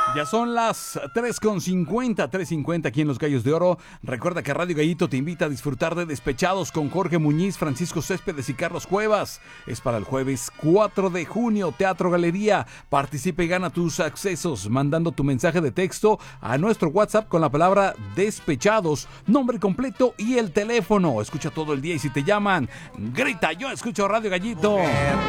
Ya son las 3:50 aquí en Los Gallos de Oro. Recuerda que Radio Gallito te invita a disfrutar de Despechados con Jorge Muñiz, Francisco Céspedes y Carlos Cuevas. Es para el jueves 4 de junio, Teatro Galería. Participa y gana tus accesos mandando tu mensaje de texto a nuestro WhatsApp con la palabra Despechados, nombre completo y el teléfono. Escucha todo el día y si te llaman, grita, yo escucho Radio Gallito.